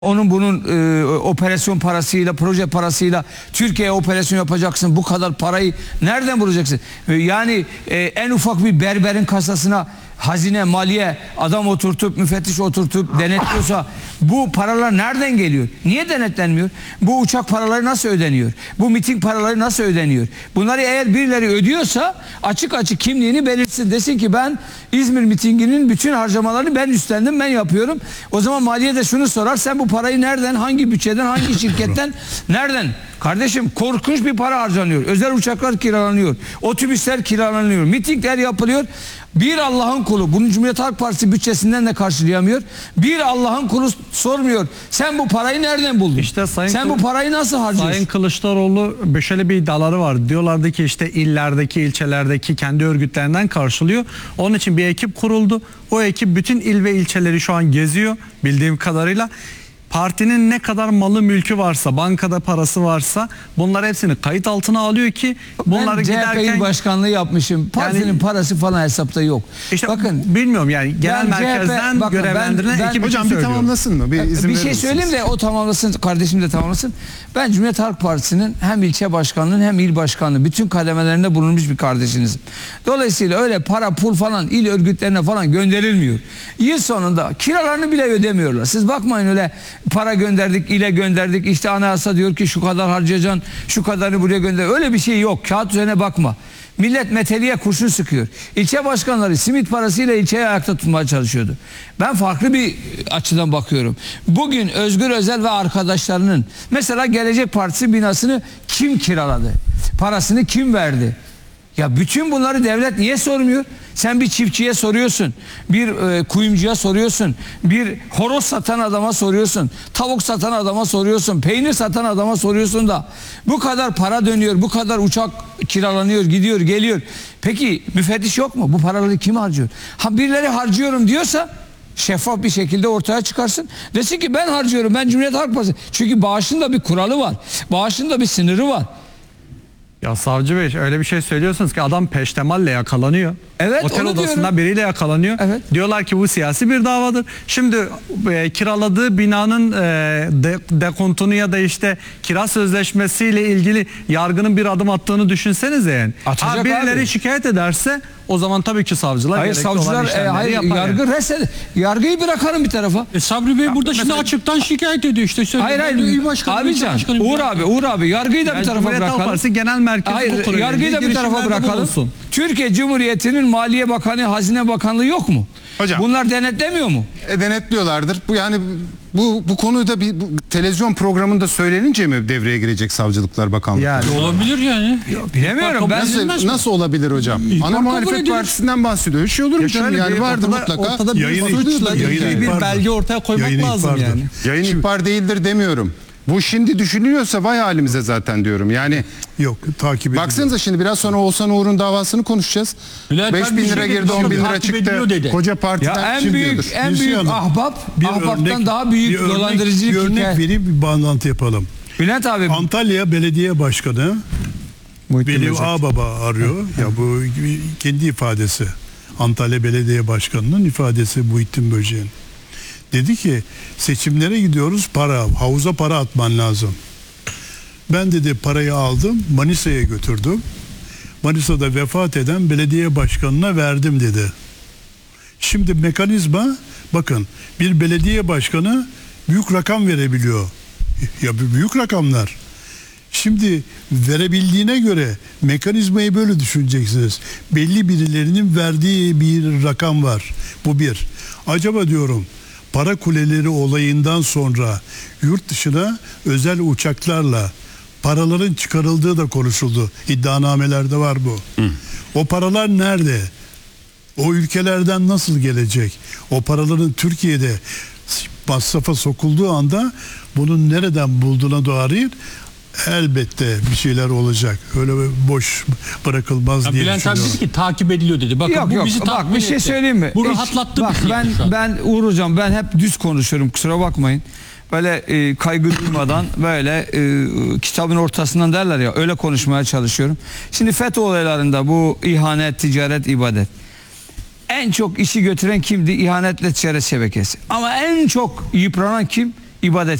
Onun bunun operasyon parasıyla, proje parasıyla Türkiye'ye operasyon yapacaksın. Bu kadar parayı nereden bulacaksın? Yani en ufak bir berberin kasasına hazine, maliye adam oturtup, müfettiş oturtup denetliyorsa bu paralar nereden geliyor? Niye denetlenmiyor? Bu uçak paraları nasıl ödeniyor? Bu miting paraları nasıl ödeniyor? Bunları eğer birileri ödüyorsa açık açık kimliğini belirtsin. Desin ki ben İzmir mitinginin bütün harcamalarını ben üstlendim, ben yapıyorum. O zaman maliye de şunu sorar: sen bu parayı nereden, hangi bütçeden, hangi şirketten, nereden? Kardeşim, korkunç bir para harcanıyor. Özel uçaklar kiralanıyor. Otobüsler kiralanıyor. Mitingler yapılıyor. Bir Allah'ın kulu bunu Cumhuriyet Halk Partisi bütçesinden de karşılayamıyor. Bir Allah'ın kulu sormuyor: sen bu parayı nereden buldun? İşte sen bu parayı nasıl harcıyorsun? Sayın Kılıçdaroğlu şöyle bir iddiaları var. Diyorlardı ki işte illerdeki, ilçelerdeki kendi örgütlerinden karşılıyor. Onun için bir ekip kuruldu. O ekip bütün il ve ilçeleri şu an geziyor bildiğim kadarıyla. Partinin ne kadar malı mülkü varsa, bankada parası varsa bunlar hepsini kayıt altına alıyor ki bunları ben giderken... CHP başkanlığı yapmışım. Partinin yani, parası falan hesapta yok. İşte bakın, bilmiyorum yani genel merkezden görevlendirilen ekip hocam bir tamamlasın mı? Bir şey söyleyeyim de o tamamlasın, kardeşim de tamamlasın. Ben Cumhuriyet Halk Partisi'nin hem ilçe başkanlığının hem il başkanlığı bütün kademelerinde bulunmuş bir kardeşinizim. Dolayısıyla öyle para, pul falan il örgütlerine falan gönderilmiyor. Yıl sonunda kiralarını bile ödemiyorlar. Siz bakmayın öyle para gönderdik, ile gönderdik, işte anayasa diyor ki şu kadar harcayacaksın, şu kadarını buraya gönder. Öyle bir şey yok. Kağıt üzerine bakma. Millet meteliğe kurşun sıkıyor. İlçe başkanları simit parasıyla ilçeyi ayakta tutmaya çalışıyordu. Ben farklı bir açıdan bakıyorum. Bugün Özgür Özel ve arkadaşlarının mesela Gelecek Partisi binasını kim kiraladı? Parasını kim verdi? Ya bütün bunları devlet niye sormuyor? Sen bir çiftçiye soruyorsun, bir kuyumcuya soruyorsun, bir horoz satan adama soruyorsun, tavuk satan adama soruyorsun, peynir satan adama soruyorsun da bu kadar para dönüyor, bu kadar uçak kiralanıyor, gidiyor, geliyor. Peki müfettiş yok mu? Bu paraları kim harcıyor? Ha, birileri harcıyorum diyorsa şeffaf bir şekilde ortaya çıkarsın. Desin ki ben harcıyorum, ben Cumhuriyet Halk Partisi. Çünkü bağışın da bir kuralı var, bağışın da bir sınırı var. Ya savcı bey öyle bir şey söylüyorsunuz ki adam peştemalle yakalanıyor. Evet, otel odasında diyorum. Biriyle yakalanıyor. Evet. Diyorlar ki bu siyasi bir davadır. Şimdi kiraladığı binanın dekontunu ya da işte kira sözleşmesiyle ilgili yargının bir adım attığını düşünsenize yani. Birileri abi şikayet ederse o zaman tabii ki savcılar... Hayır, savcılar yargı yani. Yargıyı bırakalım bir tarafa. Sabri Bey burada şimdi açıktan şikayet ediyor işte. Hayır Uğur abi yargıyı da bir tarafa bırakalım. Genel merkez yargıyı da bir tarafa bırakalım. Türkiye Cumhuriyeti'nin Maliye Bakanı, Hazine Bakanlığı yok mu? Hocam, bunlar denetlemiyor mu? Denetliyorlardır. Bu yani bu konuda bir televizyon programında söylenince mi devreye girecek Savcılıklar Bakanlığı? Yani olabilir yani. Bilemiyorum ben. Nasıl olabilir hocam? Ana muhalefet partisinden bahsediyor. Şey olur mu canım? Yani vardır mutlaka. Ortada bir belge ortaya koymak lazım yani. Yayın ihbar değildir demiyorum. Bu şimdi düşünülüyorsa vay halimize zaten diyorum. Yani yok, takip ediliyor. Baksanıza şimdi biraz sonra Oğuzhan Uğur'un davasını konuşacağız. 5.000 lira girdi, 10.000 lira çıktı. Koca partiden en büyük ahbaptan daha büyük dolandırıcılık. Bir örnek vereyim, bir bağlantı yapalım. Bülent abi. Antalya Belediye Başkanı Veli Ağbaba arıyor. Ya bu kendi ifadesi. Antalya Belediye Başkanı'nın ifadesi Muhittin Böceğin. Dedi ki seçimlere gidiyoruz, havuza para atman lazım. Ben dedi parayı aldım, Manisa'ya götürdüm. Manisa'da vefat eden belediye başkanına verdim dedi. Şimdi mekanizma, bakın, bir belediye başkanı büyük rakam verebiliyor. Ya büyük rakamlar. Şimdi verebildiğine göre mekanizmayı böyle düşüneceksiniz. Belli birilerinin verdiği bir rakam var. Bu bir. Acaba diyorum, para kuleleri olayından sonra yurt dışına özel uçaklarla paraların çıkarıldığı da konuşuldu. İddianamelerde var bu. O paralar nerede? O ülkelerden nasıl gelecek? O paraların Türkiye'de masrafa sokulduğu anda bunun nereden bulduğuna dair elbette bir şeyler olacak. Öyle boş bırakılmaz diye Bülent abi düşünüyorum. dedi ki takip ediliyor dedi. Bakın bu bizi bak bir şey söyleyeyim mi? Bu rahatlattı bizi. Ben Uğur Hocam, ben hep düz konuşuyorum, kusura bakmayın. Böyle kaygı duymadan böyle kitabın ortasından derler ya, öyle konuşmaya çalışıyorum. Şimdi FETÖ olaylarında bu ihanet, ticaret, ibadet. En çok işi götüren kimdi? İhanetle ticaret şebekesi. Ama en çok yıpranan kim? ibadet